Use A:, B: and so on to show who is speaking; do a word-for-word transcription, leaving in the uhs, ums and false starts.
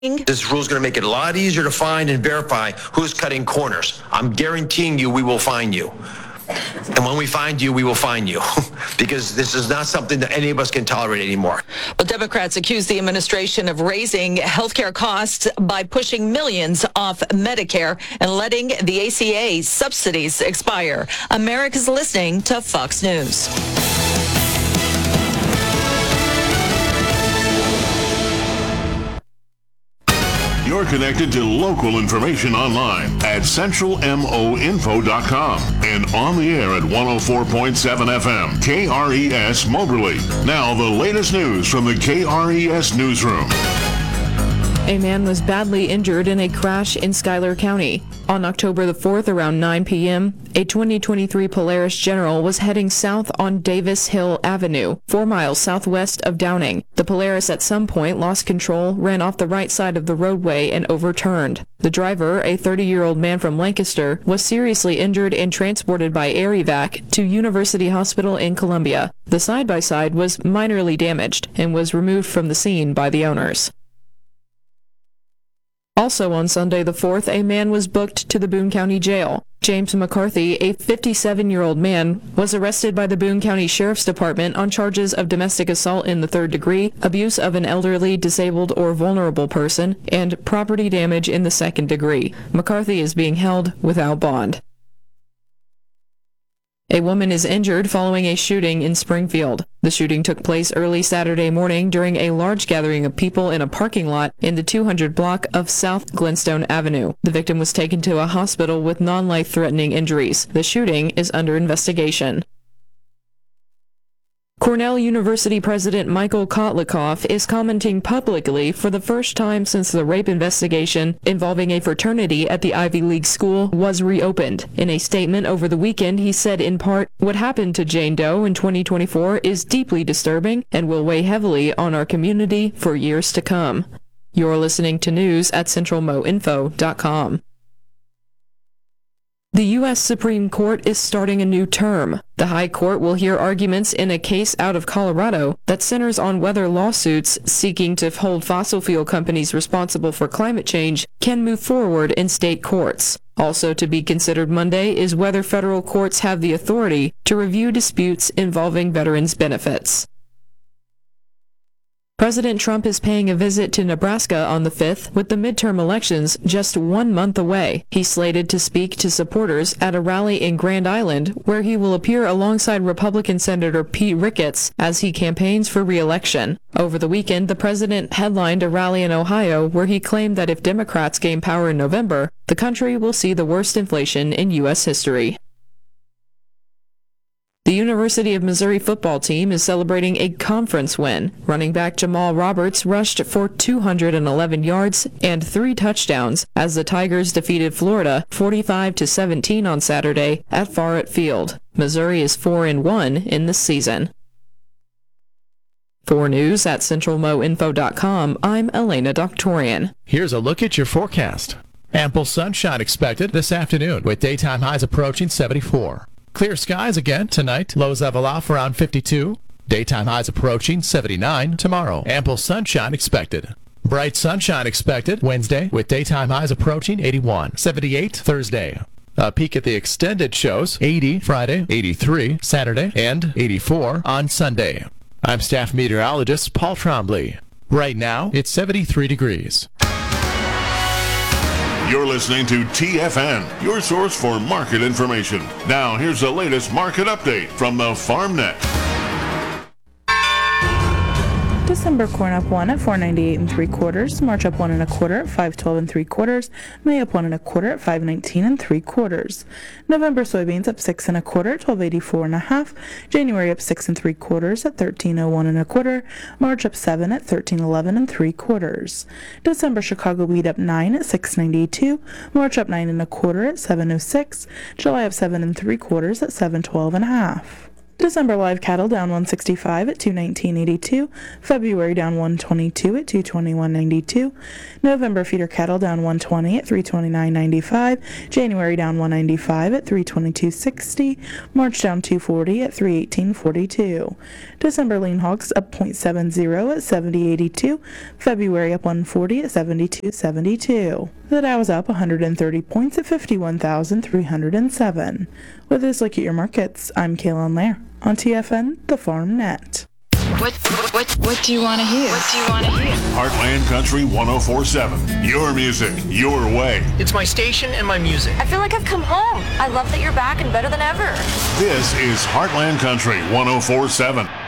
A: This rule is going to make it a lot easier to find and verify who's cutting corners. I'm guaranteeing you we will find you. And when we find you, we will find you. Because this is not something that any of us can tolerate anymore.
B: Well, Democrats accuse the administration of raising healthcare costs by pushing millions off Medicare and letting the A C A subsidies expire. America's listening to Fox News.
C: You're connected to local information online at central mo info dot com and on the air at one oh four point seven F M, K R E S Moberly. Now, the latest news from the K R E S newsroom.
D: A man was badly injured in a crash in Schuyler County. On October the fourth, around nine p.m., a twenty twenty-three Polaris General was heading south on Davis Hill Avenue, four miles southwest of Downing. The Polaris at some point lost control, ran off the right side of the roadway, and overturned. The driver, a thirty-year-old man from Lancaster, was seriously injured and transported by air evac to University Hospital in Columbia. The side-by-side was minorly damaged and was removed from the scene by the owners. Also on Sunday the fourth, a man was booked to the Boone County Jail. James McCarthy, a fifty-seven-year-old man, was arrested by the Boone County Sheriff's Department on charges of domestic assault in the third degree, abuse of an elderly, disabled, or vulnerable person, and property damage in the second degree. McCarthy is being held without bond. A woman is injured following a shooting in Springfield. The shooting took place early Saturday morning during a large gathering of people in a parking lot in the two hundred block of South Glenstone Avenue. The victim was taken to a hospital with non-life-threatening injuries. The shooting is under investigation. Cornell University President Michael Kotlikoff is commenting publicly for the first time since the rape investigation involving a fraternity at the Ivy League school was reopened. In a statement over the weekend, he said in part, "What happened to Jane Doe in twenty twenty-four is deeply disturbing and will weigh heavily on our community for years to come." You're listening to news at central mo info dot com. The U S Supreme Court is starting a new term. The High Court will hear arguments in a case out of Colorado that centers on whether lawsuits seeking to hold fossil fuel companies responsible for climate change can move forward in state courts. Also to be considered Monday is whether federal courts have the authority to review disputes involving veterans' benefits. President Trump is paying a visit to Nebraska on the fifth, with the midterm elections just one month away. He's slated to speak to supporters at a rally in Grand Island, where he will appear alongside Republican Senator Pete Ricketts as he campaigns for re-election. Over the weekend, the president headlined a rally in Ohio where he claimed that if Democrats gain power in November, the country will see the worst inflation in U S history. The University of Missouri football team is celebrating a conference win. Running back Jamal Roberts rushed for two hundred eleven yards and three touchdowns as the Tigers defeated Florida forty-five to seventeen on Saturday at Farrett Field. Missouri is four and one in this season. For news at central mo info dot com, I'm Elena Doctorian.
E: Here's a look at your forecast. Ample sunshine expected this afternoon with daytime highs approaching seventy-four. Clear skies again tonight. Lows level off around fifty-two. Daytime highs approaching seventy-nine tomorrow. Ample sunshine expected. Bright sunshine expected Wednesday with daytime highs approaching eighty-one. seventy-eight Thursday. A peek at the extended shows. eighty Friday, eighty-three Saturday, and eighty-four on Sunday. I'm staff meteorologist Paul Trombley. Right now, it's seventy-three degrees.
C: You're listening to T F N, your source for market information. Now, here's the latest market update from the FarmNet.
F: December corn up one at four ninety-eight and three quarters. March up one and a quarter at five twelve and three quarters. May up one and a quarter at five nineteen and three quarters. November soybeans up six and a quarter at twelve eighty-four and a half. January up six and three quarters at thirteen oh one and a quarter. March up seven at thirteen eleven and three quarters. December Chicago wheat up nine at six ninety-two. March up nine and a quarter at seven oh six. July up seven and three quarters at seven twelve and a half. December live cattle down one sixty-five at two nineteen eighty-two. February down one twenty-two at two twenty-one ninety-two. November feeder cattle down one twenty at three twenty-nine ninety-five. January down one ninety-five at three twenty-two sixty. March down two forty at three eighteen forty-two. December lean hogs up zero point seven zero at seventy eighty-two. February up one forty at seventy-two seventy-two. The Dow is up one hundred thirty points at fifty-one thousand three hundred seven. With this look at your markets, I'm Kaylin Lair on T F N, the Farm Net.
G: What, what, what, what do you want to hear? What do you want to hear?
C: Heartland Country one oh four point seven. Your music, your way.
H: It's my station and my music.
I: I feel like I've come home. I love that you're back and better than ever.
C: This is Heartland Country one oh four point seven.